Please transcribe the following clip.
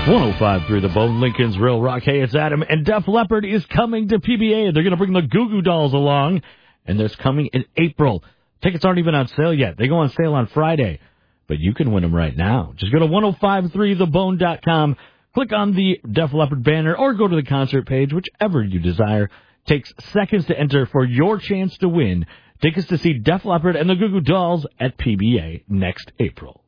105.3 The Bone, Lincoln's Real Rock. Hey, it's Adam, and Def Leppard is coming to PBA. They're going to bring the Goo Goo Dolls along, and there's coming in April. Tickets aren't even on sale yet. They go on sale on Friday, but you can win them right now. Just go to 1053thebone.com, click on the Def Leppard banner, or go to the concert page, whichever you desire. Takes seconds to enter for your chance to win tickets to see Def Leppard and the Goo Goo Dolls at PBA next April.